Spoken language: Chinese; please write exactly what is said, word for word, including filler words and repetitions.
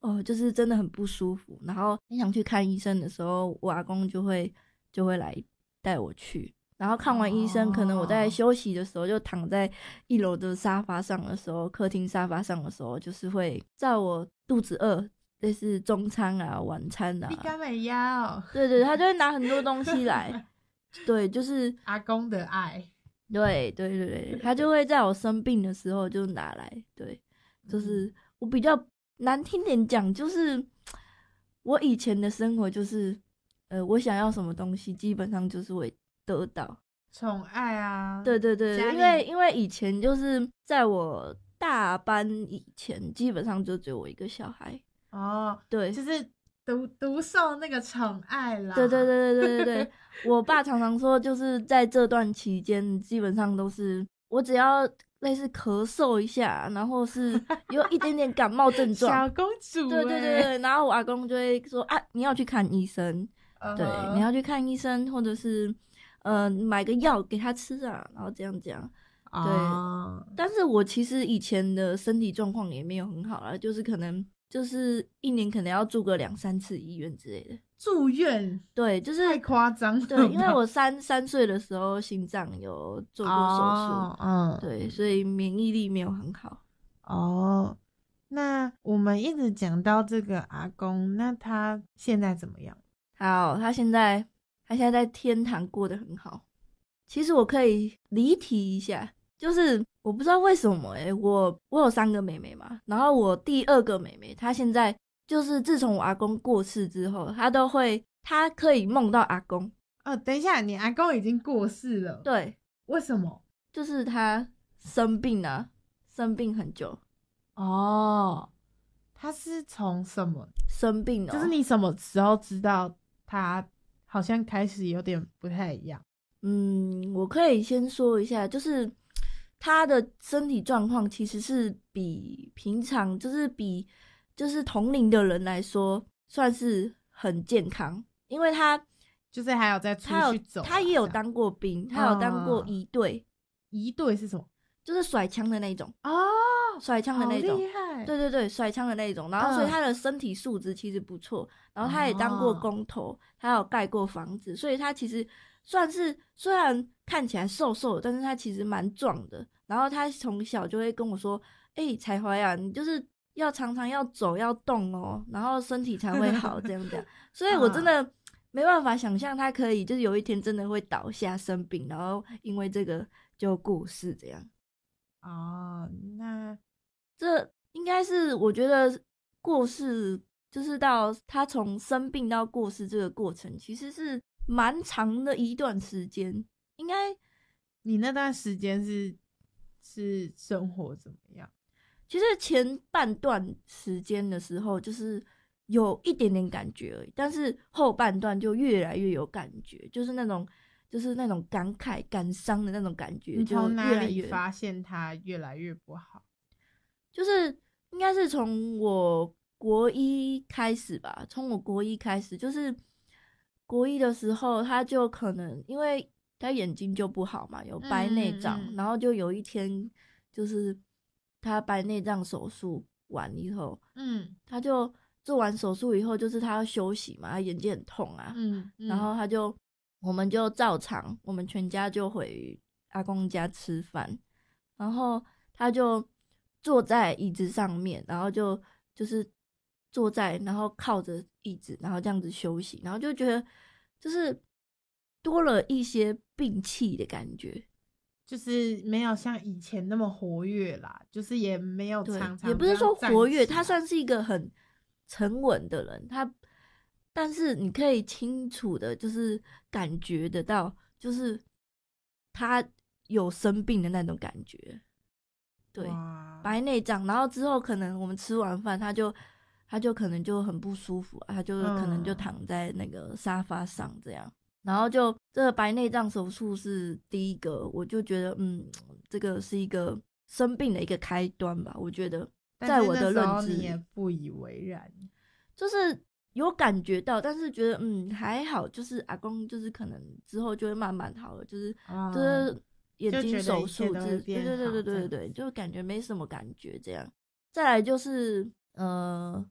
哦，就是真的很不舒服，然后很想去看医生的时候，我阿公就会就会来带我去。然后看完医生，可能我在休息的时候，就躺在一楼的沙发上的时候，客厅沙发上的时候，就是会在我肚子饿，类似中餐啊、晚餐啊， 你干美腰， 对对，他就会拿很多东西来，对，就是阿公的爱， 对对对对，他就会在我生病的时候就拿来，对，就是我比较难听点讲，就是我以前的生活就是，呃，我想要什么东西，基本上就是会得到。 宠爱啊， 对对对，因为因为以前就是在我大班以前，基本上就只有我一个小孩。 哦， 对， 就是独独受那个宠爱啦。 对对对对对对对，我爸常常说，就是在这段期间，基本上都是我只要类似咳嗽一下，然后是有一点点感冒症状， 小公主、欸， 对对对对，然后我阿公就会说啊，你要去看医生， uh-huh. 对，你要去看医生，或者是呃买个药给他吃啊，然后这样讲，对。Uh-huh. 但是我其实以前的身体状况也没有很好啦，就是可能就是一年可能要住个两三次医院之类的。 住院？ 对，就是太夸张了。 对，因为我三三岁的时候心脏有做过手术，哦，嗯，对，所以免疫力没有很好。 哦，那我们一直讲到这个阿公，那他现在怎么样？ 好，他现在他现在在天堂过得很好。其实我可以离题一下，就是我不知道为什么诶、欸、我我有三个妹妹嘛，然后我第二个妹妹她现在就是自从我阿公过世之后，她都会她可以梦到阿公。 哦，等一下，你阿公已经过世了？ 对。 为什么？ 就是他生病啊，生病很久。 哦，他是从什么生病哦？ 就是你什么时候知道他好像开始有点不太一样？ 嗯，我可以先说一下，就是他的身体状况其实是比平常，就是比就是同龄的人来说，算是很健康，因为他就是还有在出去走、啊， 他也有当过兵，他有当过仪队。 仪队是什么？ 就是甩枪的那种哦， 甩枪的那种， 好厉害！ 对对对，甩枪的那种。然后所以他的身体素质其实不错，然后他也当过工头，他有盖过房子，所以他其实算是虽然看起来瘦瘦的，但是他其实蛮壮的。然后他从小就会跟我说：“哎、欸，彩华呀，你就是要常常要走要动哦，然后身体才会好。”这样讲，所以我真的没办法想象他可以就是有一天真的会倒下生病，然后因为这个就过世这样。 哦，那这应该是我觉得过世，就是到他从生病到过世这个过程，其实是蛮长的一段时间。应该你那段时间是是生活怎么样？ 其实前半段时间的时候，就是有一点点感觉而已，但是后半段就越来越有感觉，就是那种。就是那种感慨、感伤的那种感觉，就越来越。 你从哪里发现他越来越不好？ 就是应该是从我国一开始吧，从我国一开始，就是国一的时候，他就可能因为他眼睛就不好嘛，有白内障，嗯嗯嗯然后就有一天，就是他白内障手术完以后，嗯，他就做完手术以后，就是他要休息嘛，他眼睛很痛啊，嗯嗯然后他就。我们就照常，我们全家就回阿公家吃饭，然后他就坐在椅子上面，然后就就是坐在，然后靠着椅子，然后这样子休息，然后就觉得就是多了一些病气的感觉， 就是没有像以前那么活跃啦，就是也没有常常也不是说活跃，他算是一个很沉稳的人，他。但是你可以清楚的，就是感觉得到，就是他有生病的那种感觉，对，白内障。然后之后可能我们吃完饭，他就他就可能就很不舒服，他就可能就躺在那个沙发上这样。嗯、然后就这个白内障手术是第一个，我就觉得嗯，这个是一个生病的一个开端吧。我觉得在我的认知， 你也不以为然， 就是。有感觉到，但是觉得嗯还好，就是阿公就是可能之后就会慢慢好了，就是、哦、就是眼睛手术，对对对对对对对，就感觉没什么感觉这样。再来就是呃